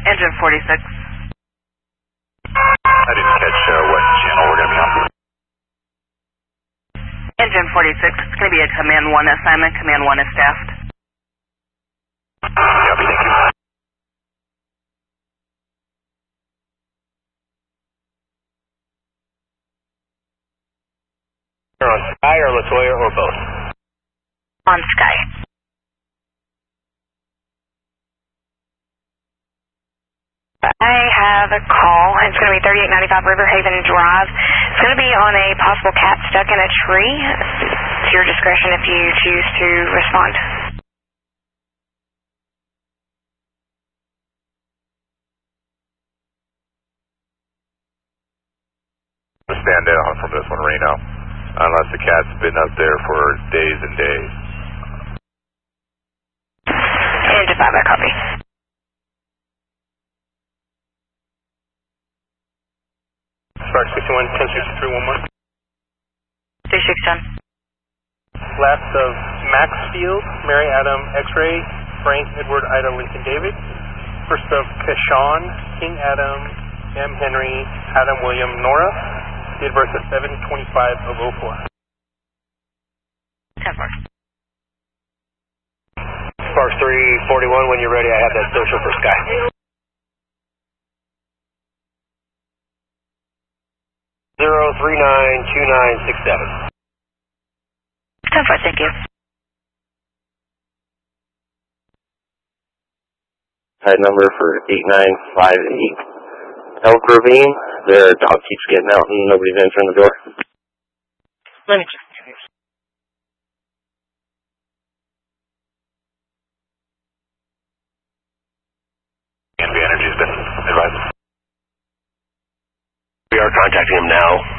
Engine 46. I didn't catch what channel we're going to be on. Engine 46, it's going to be a Command 1 assignment. Command 1 is staffed. Copy, thank you. You're on Sky or Latoya or both? On Sky. I have a call. It's going to be 3895 River Haven Drive. It's going to be on a possible cat stuck in a tree. It's your discretion if you choose to respond. Stand down from this one, Reno, unless the cat's been up there for days and days. And just have that copy. Spark 61, 106311. 3610. Last of Maxfield, Mary Adam X-Ray, Frank Edward Ida Lincoln David. First of Kashawn, King Adam, M. Henry, Adam William Nora. Date of birth is 7/25 of 04. 10-4. Sparks 341, when you're ready, I have that social for Sky. Zero 392967. 10-4, thank you. Tide number for 8958. Elk Ravine. Their dog keeps getting out and nobody's answering the door. Let me check. NV Energy's been advised. We are contacting him now.